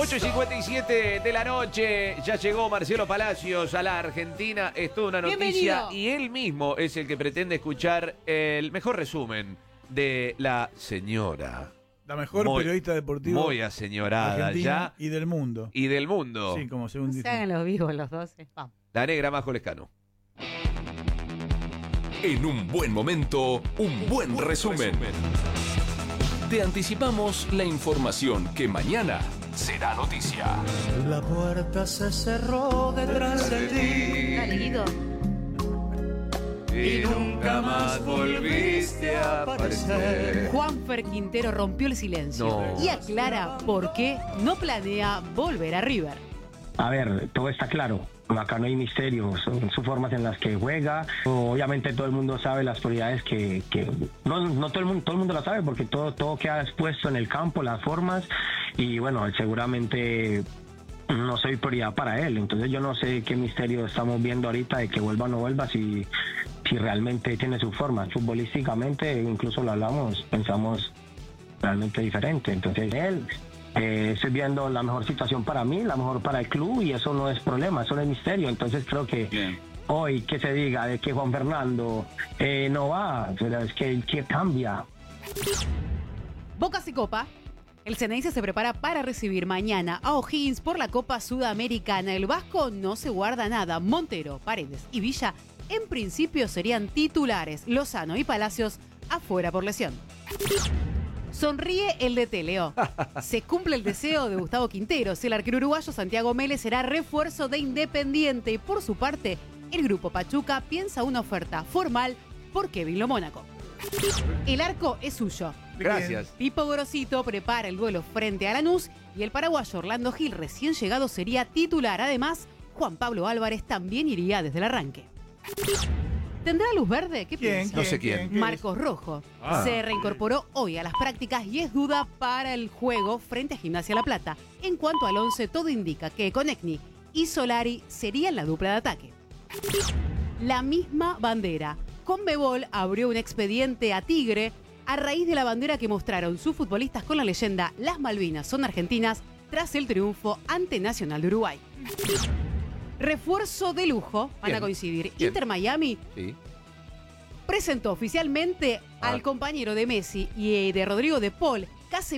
8:57 de la noche, ya llegó Marcelo Palacios a la Argentina, es toda una noticia. Bienvenido. Y él mismo es el que pretende escuchar el mejor resumen de la señora. La mejor periodista deportiva muy aseñorada argentina ya. y del mundo. Y del mundo. Sí, como según Se dice. hagan los vivos los 12. Vamos. La negra Majo Lescano. En un buen momento, un buen resumen. Te anticipamos la información que mañana será noticia. La puerta se cerró detrás de ti Dale, Guido. Y nunca más volviste a aparecer. Juanfer Quintero rompió el silencio No. y aclara por qué no planea volver a River. A ver, todo está claro. Acá no hay misterio, son sus formas en las que juega. Obviamente todo el mundo sabe las prioridades que no todo el mundo lo sabe porque todo queda expuesto en el campo, las formas, y bueno, seguramente no soy prioridad para él. Entonces yo no sé qué misterio estamos viendo ahorita de que vuelva o no vuelva, si realmente tiene su forma. Futbolísticamente, incluso lo hablamos, pensamos realmente diferente. Entonces él... estoy viendo la mejor situación para mí, la mejor para el club, y eso no es problema, eso no es misterio. Entonces creo que hoy que se diga de que Juan Fernando no va, pero es que cambia. Boca se copa. El Ceneice se prepara para recibir mañana a O'Higgins por la Copa Sudamericana. El Vasco no se guarda nada. Montero, Paredes y Villa en principio serían titulares. Lozano y Palacios afuera por lesión. Sonríe el DT, Leo. Se cumple el deseo de Gustavo Quinteros. El arquero uruguayo Santiago Mélez será refuerzo de Independiente. Y por su parte, el grupo Pachuca piensa una oferta formal por Kevin Lo Mónaco. El arco es suyo. Gracias. Pipo Grosito prepara el duelo frente a Lanús y el paraguayo Orlando Gil, recién llegado, sería titular. Además, Juan Pablo Álvarez también iría desde el arranque. ¿Tendrá luz verde? ¿Qué piensa? No sé quién. Marcos Rojo se reincorporó hoy a las prácticas y es duda para el juego frente a Gimnasia La Plata. En cuanto al 11, todo indica que Konechny y Solari serían la dupla de ataque. La misma bandera. Conmebol abrió un expediente a Tigre a raíz de la bandera que mostraron sus futbolistas con la leyenda "Las Malvinas son argentinas" tras el triunfo ante Nacional de Uruguay. Refuerzo de lujo, van Bien. a coincidir. Bien. Inter Miami Sí. presentó oficialmente al compañero de Messi y de Rodrigo de Paul,